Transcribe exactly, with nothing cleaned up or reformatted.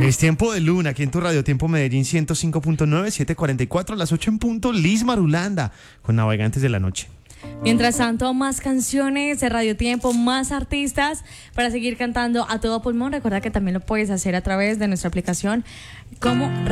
Es Tiempo de Luna, aquí en tu Radio Tiempo Medellín ciento cinco punto nueve, siete cuarenta y cuatro, a las ocho en punto, Liz Marulanda con Navegantes de la Noche. Mientras tanto, más canciones de Radio Tiempo, más artistas para seguir cantando a todo pulmón. Recuerda que también lo puedes hacer a través de nuestra aplicación como